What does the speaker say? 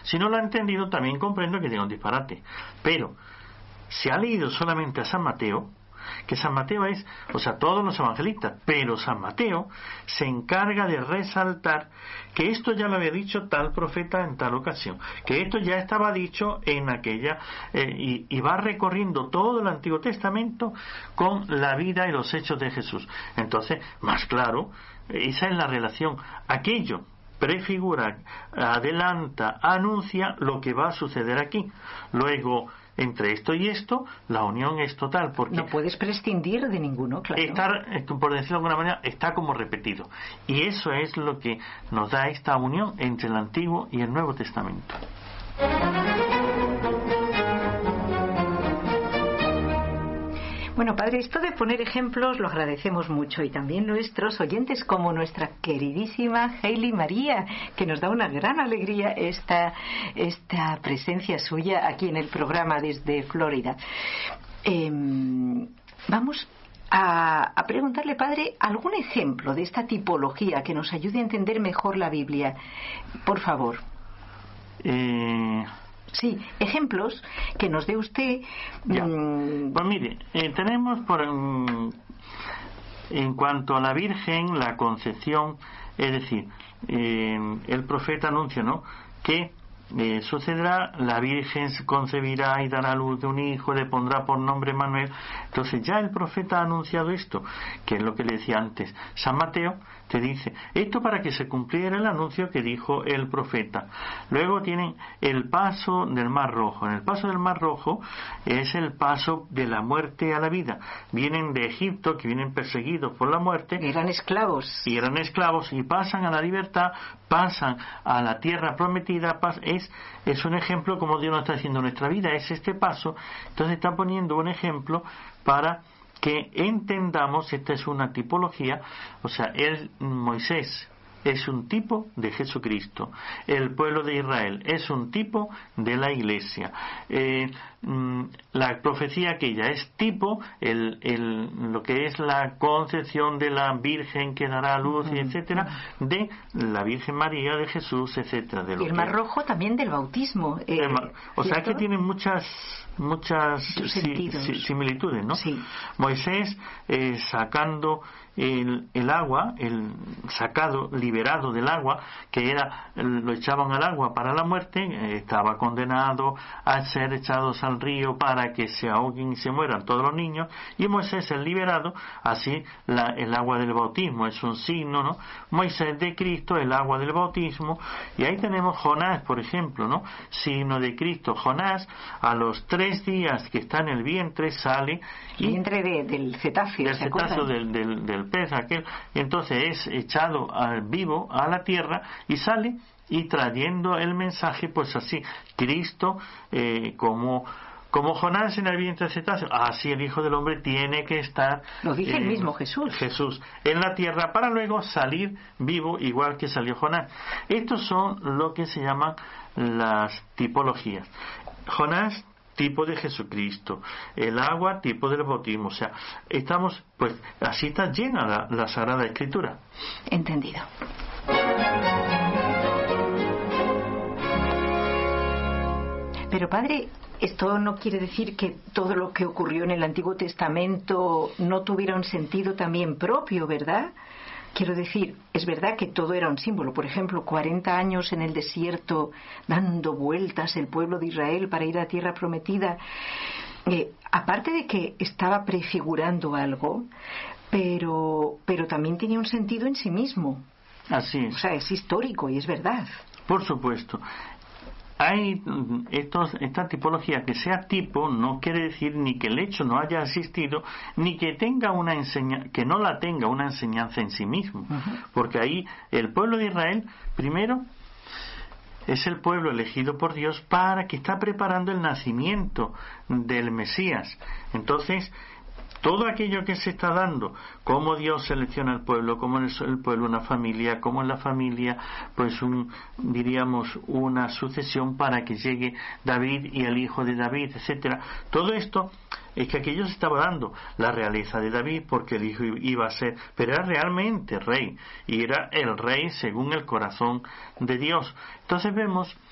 Si no lo ha entendido, también comprendo que diga un disparate. Pero si ha leído solamente a San Mateo, que San Mateo es, o sea, todos los evangelistas, pero San Mateo se encarga de resaltar que esto ya lo había dicho tal profeta en tal ocasión, que esto ya estaba dicho en aquella, y va recorriendo todo el Antiguo Testamento con la vida y los hechos de Jesús. Entonces, más claro, esa es la relación. Aquello prefigura, adelanta, anuncia lo que va a suceder aquí. Luego, entre esto y esto, la unión es total, porque no puedes prescindir de ninguno, claro. Por decirlo de alguna manera, está como repetido, y eso es lo que nos da esta unión entre el Antiguo y el Nuevo Testamento. Bueno, padre, esto de poner ejemplos lo agradecemos mucho, y también nuestros oyentes, como nuestra queridísima Hailey María, que nos da una gran alegría esta presencia suya aquí en el programa desde Florida. Vamos a preguntarle, padre, algún ejemplo de esta tipología que nos ayude a entender mejor la Biblia, por favor. Sí, ejemplos que nos dé usted. Pues mire, tenemos en cuanto a la Virgen, la concepción, es decir, el profeta anuncia, ¿no?, que sucederá, la Virgen concebirá y dará a luz de un hijo, le pondrá por nombre Manuel. Entonces ya el profeta ha anunciado esto, que es lo que le decía antes. San Mateo te dice esto para que se cumpliera el anuncio que dijo el profeta. Luego tienen el paso del Mar Rojo. En el paso del Mar Rojo es el paso de la muerte a la vida. Vienen de Egipto, que vienen perseguidos por la muerte, eran esclavos y pasan a la libertad, pasan a la tierra prometida. Es un ejemplo como Dios nos está haciendo en nuestra vida, es este paso. Entonces está poniendo un ejemplo para que entendamos, esta es una tipología, o sea, Moisés es un tipo de Jesucristo, el pueblo de Israel es un tipo de la Iglesia, la profecía aquella es tipo lo que es la concepción de la Virgen que dará a luz, etcétera, de la Virgen María, de Jesús, etcétera. Y el Mar Rojo también del bautismo, o sea, que tienen muchas similitudes, ¿no? Sí. Moisés sacando el agua, liberado del agua, que lo echaban al agua para la muerte, estaba condenado a ser echados al río para que se ahoguen y se mueran todos los niños, y Moisés es liberado. Así el agua del bautismo es un signo, ¿no? Moisés de Cristo, el agua del bautismo. Y ahí tenemos Jonás, por ejemplo, ¿no?, signo de Cristo. Jonás, a los 3 días que está en el vientre, sale vientre del cetáceo, del pez aquel, y entonces es echado vivo a la tierra y sale, y trayendo el mensaje, pues así Cristo, como Jonás en el vientre del cetáceo, así el Hijo del Hombre tiene que estar, lo dice el mismo Jesús en la tierra, para luego salir vivo igual que salió Jonás. Estos son lo que se llaman las tipologías. Jonás, tipo de Jesucristo, el agua, tipo del bautismo. O sea, estamos, pues así está llena la Sagrada Escritura. Entendido. Pero padre, esto no quiere decir que todo lo que ocurrió en el Antiguo Testamento no tuviera un sentido también propio, ¿verdad? Quiero decir, es verdad que todo era un símbolo. Por ejemplo, 40 años en el desierto dando vueltas el pueblo de Israel para ir a tierra prometida. Aparte de que estaba prefigurando algo, pero también tenía un sentido en sí mismo. Así es. O sea, es histórico y es verdad. Por supuesto. Hay esta tipología, que sea tipo, no quiere decir ni que el hecho no haya existido, ni que tenga que no la tenga una enseñanza en sí mismo. Uh-huh. Porque ahí el pueblo de Israel, primero, es el pueblo elegido por Dios para que está preparando el nacimiento del Mesías. Entonces, todo aquello que se está dando, cómo Dios selecciona al pueblo, cómo es el pueblo una familia, cómo es la familia, pues diríamos una sucesión para que llegue David y el hijo de David, etcétera. Todo esto es que aquello se estaba dando, la realeza de David, porque el hijo iba a ser, pero era realmente rey, y era el rey según el corazón de Dios. Entonces vemos